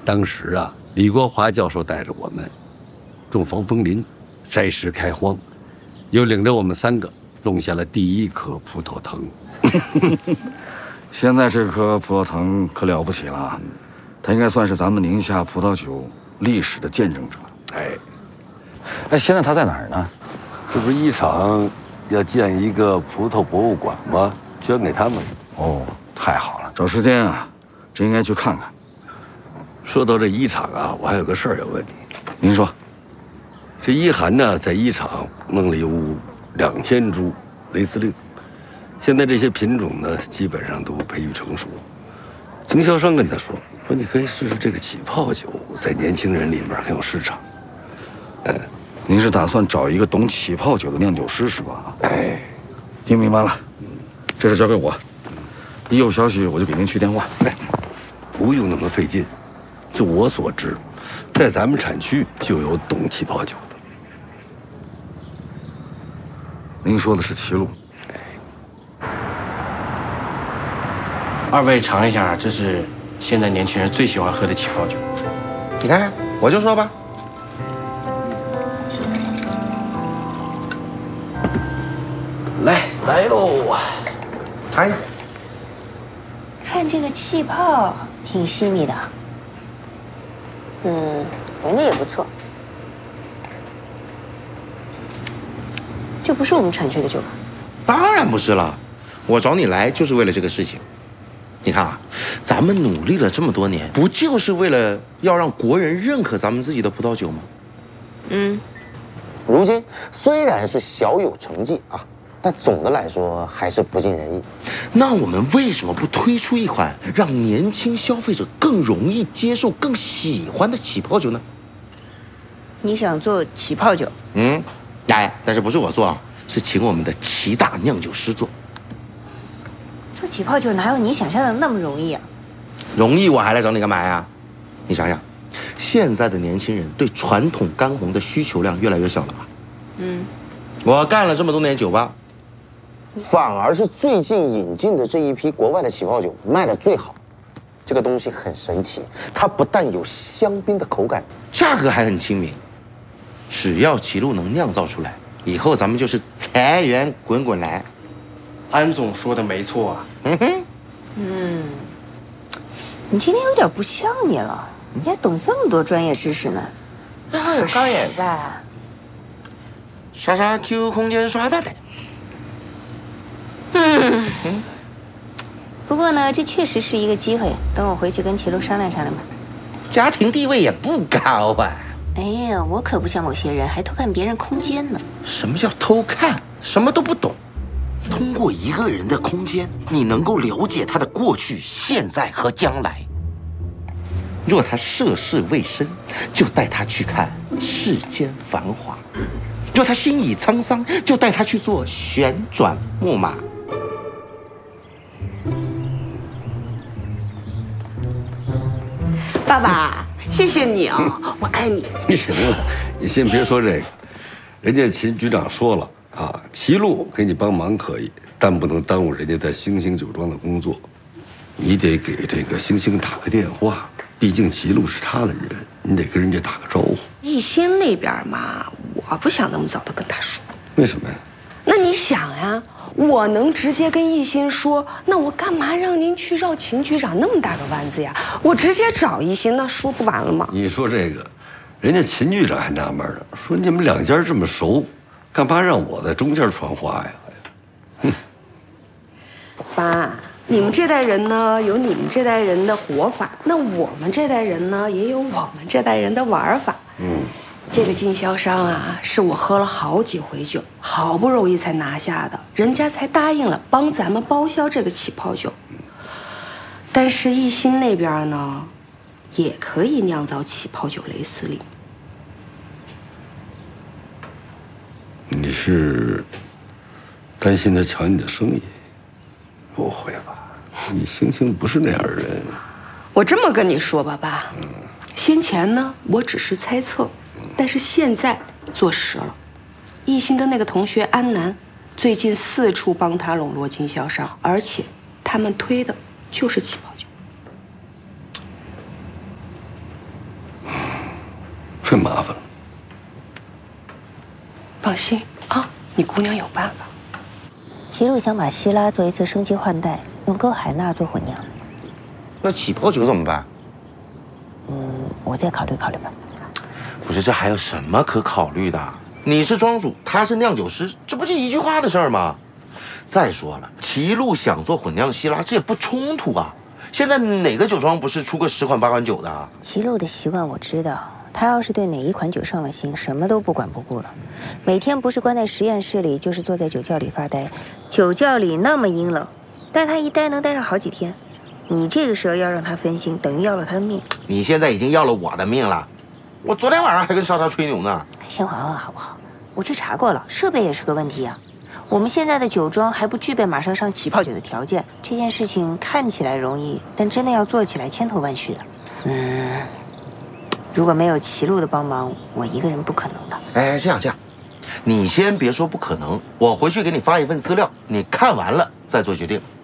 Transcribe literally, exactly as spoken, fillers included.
当时啊，李国华教授带着我们种防风林，摘石开荒，又领着我们三个种下了第一棵葡萄藤。 现在这棵葡萄藤可了不起了，它应该算是咱们宁夏葡萄酒历史的见证者。 哎， 哎，现在它在哪儿呢？ 这不是一厂要建一个葡萄博物馆吗？捐给他们。 哦，太好了，找时间啊，真应该去看看。 说到这一厂啊，我还有个事儿要问你。 您说， 这一涵呢，在一厂弄了有两千株雷司令，现在这些品种呢，基本上都培育成熟。经销商跟他说，说你可以试试这个起泡酒，在年轻人里面很有市场。嗯， 您是打算找一个懂起泡酒的酿酒师是吧？ 哎， 听明白了，这事交给我，一有消息我就给您去电话。 哎，不用那么费劲。就我所知，在咱们产区就有懂起泡酒的。 您说的是齐路。 二位尝一下，这是现在年轻人最喜欢喝的起泡酒。 你看，我就说吧。 来来喽， 尝一下。 看这个气泡挺细密的，嗯，闻着也不错。这不是我们产区的酒吧？ 当然不是了，我找你来就是为了这个事情。你看啊，咱们努力了这么多年，不就是为了要让国人认可咱们自己的葡萄酒吗？ 嗯。 如今虽然是小有成绩啊，但总的来说还是不尽人意。那我们为什么不推出一款让年轻消费者更容易接受、更喜欢的起泡酒呢？ 你想做起泡酒？ 嗯，哎，但是不是我做啊，是请我们的齐大酿酒师做。 做起泡酒哪有你想象的那么容易啊？ 容易我还来找你干嘛呀？你想想，现在的年轻人对传统干红的需求量越来越小了吧？ 嗯， 我干了这么多年酒吧，反而是最近引进的这一批国外的起泡酒卖的最好。这个东西很神奇，它不但有香槟的口感，价格还很亲民。只要齐路能酿造出来，以后咱们就是财源滚滚来。 安总说的没错啊。 嗯哼， 嗯，你今天有点不像你了，你还懂这么多专业知识呢？背后有高人吧？ 刷刷 Q Q 空间刷大的。 嗯，不过呢，这确实是一个机会。等我回去跟齐路商量商量吧。 家庭地位也不高啊。 哎呀，我可不像某些人还偷看别人空间呢。 什么叫偷看？什么都不懂。通过一个人的空间，你能够了解他的过去、现在和将来。若他涉世未深，就带他去看世间繁华；若他心已沧桑，就带他去做旋转木马。 爸爸，谢谢你啊，我爱你。 你行了，你先别说这个，人家秦局长说了啊，齐路给你帮忙可以，但不能耽误人家在星星酒庄的工作。你得给这个星星打个电话，毕竟齐路是他的人，你得跟人家打个招呼。 艺兴那边嘛，我不想那么早的跟他说。 为什么呀？ 那你想呀，我能直接跟艺兴说，那我干嘛让您去绕秦局长那么大个弯子呀？我直接找艺兴，那说不完了吗？ 你说这个，人家秦局长还纳闷呢，说你们两家这么熟，干嘛让我在中间传话呀？哼， 爸，你们这代人呢，有你们这代人的活法，那我们这代人呢，也有我们这代人的玩法。 嗯， 这个经销商啊，是我喝了好几回酒，好不容易才拿下的，人家才答应了帮咱们包销这个起泡酒。但是艺兴那边呢，也可以酿造起泡酒雷司令。 你是担心他抢你的生意？不会吧？你星星不是那样的人。 我这么跟你说吧，爸，嗯，先前呢，我只是猜测，但是现在坐实了。艺兴的那个同学安南，最近四处帮他笼络经销商，而且他们推的就是起泡酒。 这麻烦了。 放心啊，你姑娘有办法。 齐路想把希拉做一次升级换代，用歌海娜做混娘。 那起泡酒怎么办？ 嗯，我再考虑考虑吧。 不是，这还有什么可考虑的？你是庄主，他是酿酒师，这不就一句话的事儿吗？再说了，齐路想做混酿希拉，这也不冲突啊。现在哪个酒庄不是出个十款八款酒的啊？ 齐路的习惯我知道，他要是对哪一款酒上了心，什么都不管不顾了。每天不是关在实验室里，就是坐在酒窖里发呆。酒窖里那么阴冷，但他一待能待上好几天。你这个时候要让他分心，等于要了他的命。 你现在已经要了我的命了。我昨天晚上还跟莎莎吹牛呢。 先缓缓好不好？我去查过了，设备也是个问题啊。我们现在的酒庄还不具备马上上起泡酒的条件。这件事情看起来容易，但真的要做起来千头万绪的。嗯，如果没有齐路的帮忙，我一个人不可能的。 哎，这样这样，你先别说不可能，我回去给你发一份资料，你看完了再做决定。